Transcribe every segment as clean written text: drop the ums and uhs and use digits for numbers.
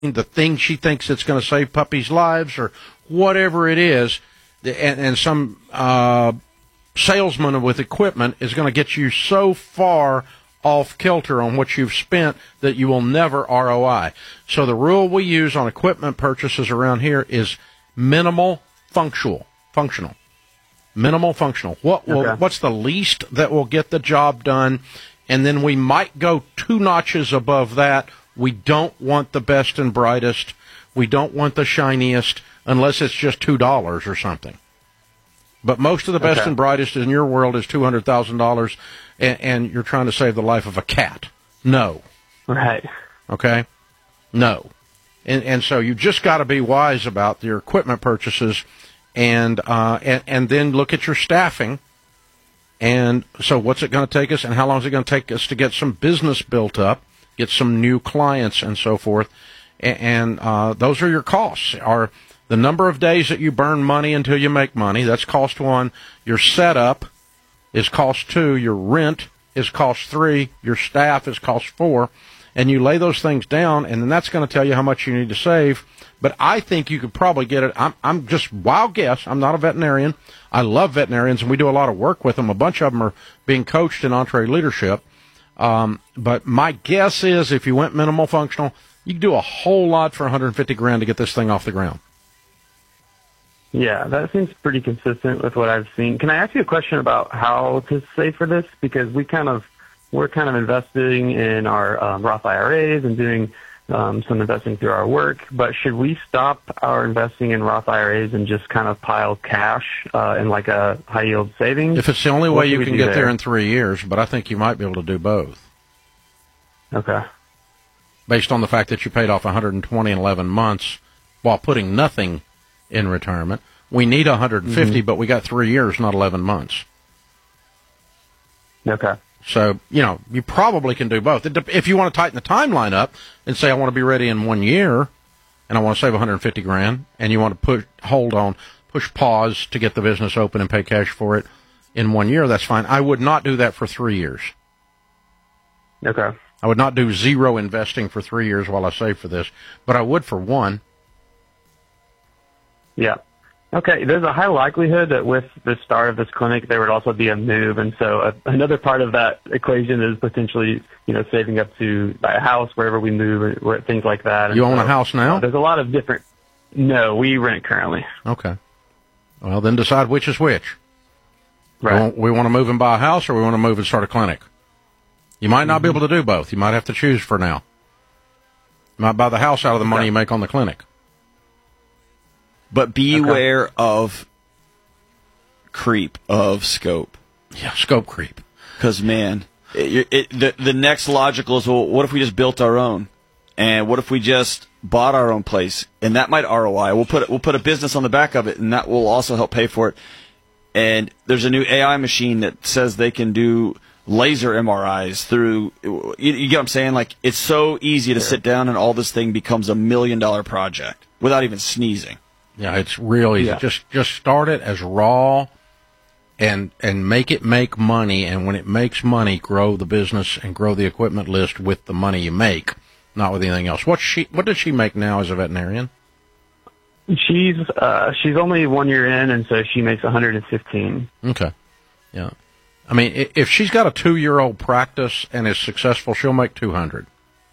the thing she thinks it's going to save puppies' lives or whatever it is, and some salesman with equipment is going to get you so far off kilter on what you've spent that you will never ROI. So the rule we use on equipment purchases around here is minimal functional. Minimal functional. What's the least that will get the job done? And then we might go 2 notches above that. We don't want the best and brightest. We don't want the shiniest unless it's just $2 or something. But most of the best and brightest in your world is $200,000, and you're trying to save the life of a cat. No. Right. Okay? No. And so you just got to be wise about your equipment purchases, and then look at your staffing. And so what's it going to take us, and how long is it going to take us to get some business built up, get some new clients and so forth? And those are your costs. Are the number of days that you burn money until you make money, that's cost 1. Your setup is cost 2. Your rent is cost 3. Your staff is cost 4. And you lay those things down, and then that's going to tell you how much you need to save. But I think you could probably get it. I'm just wild guess. I'm not a veterinarian. I love veterinarians, and we do a lot of work with them. A bunch of them are being coached in EntreLeadership. But my guess is if you went minimal functional, you could do a whole lot for $150,000 to get this thing off the ground. Yeah, that seems pretty consistent with what I've seen. Can I ask you a question about how to save for this? Because we're kind of investing in our Roth IRAs and doing some investing through our work. But should we stop our investing in Roth IRAs and just kind of pile cash in like a high yield savings? If it's the only way you can get there in 3 years, but I think you might be able to do both. Okay. Based on the fact that you paid off $120 in 11 months while putting nothing in retirement. We need $150, but we got 3 years, not 11 months. Okay. So, you probably can do both. If you want to tighten the timeline up and say, I want to be ready in 1 year, and I want to save $150,000, and you want to push pause to get the business open and pay cash for it in 1 year, that's fine. I would not do that for 3 years. Okay. I would not do zero investing for 3 years while I save for this, but I would for 1. Yeah. Okay. There's a high likelihood that with the start of this clinic, there would also be a move. And so another part of that equation is potentially, saving up to buy a house wherever we move, or things like that. And you own a house now? There's a lot of different. No, we rent currently. Okay. Well, then decide which is which. Right. We want to move and buy a house, or we want to move and start a clinic. You might not be able to do both. You might have to choose for now. You might buy the house out of the money you make on the clinic. But beware of creep, of scope. Yeah, scope creep. Because, man, the next logical is, well, what if we just built our own? And what if we just bought our own place? And that might ROI. We'll put a business on the back of it, and that will also help pay for it. And there's a new AI machine that says they can do laser MRIs through, you get what I'm saying? Like, it's so easy to sit down and all this thing becomes $1 million project without even sneezing. Yeah, it's real easy. Yeah. Just start it as raw and make it make money, and when it makes money, grow the business and grow the equipment list with the money you make, not with anything else. What does she make now as a veterinarian? She's only 1 year in, and so she makes $115. Okay. Yeah. I mean, if she's got a 2-year-old practice and is successful, she'll make $200.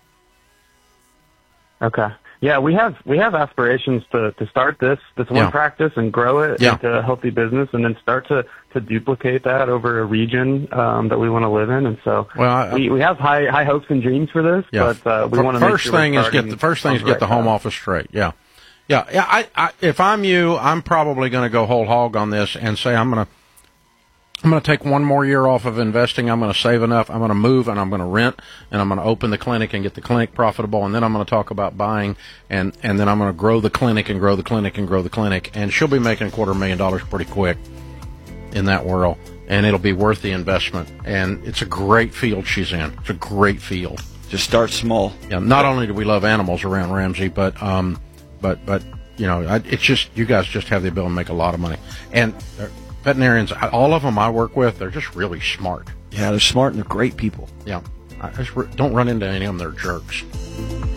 Okay. Yeah, we have aspirations to start this one practice and grow it into a healthy business, and then start to duplicate that over a region that we want to live in. And so we have high hopes and dreams for this, but we want to make sure first thing is get the home office straight. Yeah. I if I'm you, I'm probably going to go whole hog on this and say I'm going to take 1 more year off of investing. I'm going to save enough. I'm going to move, and I'm going to rent, and I'm going to open the clinic and get the clinic profitable, and then I'm going to talk about buying, and then I'm going to grow the clinic and grow the clinic and grow the clinic, and she'll be making $250,000 pretty quick in that world, and it'll be worth the investment. And it's a great field she's in. It's a great field. Just start small. Yeah. Not only do we love animals around Ramsey, but it's just you guys just have the ability to make a lot of money. And veterinarians, all of them I work with, they're just really smart. Yeah, they're smart and they're great people. Yeah. I just don't run into any of them. They're jerks.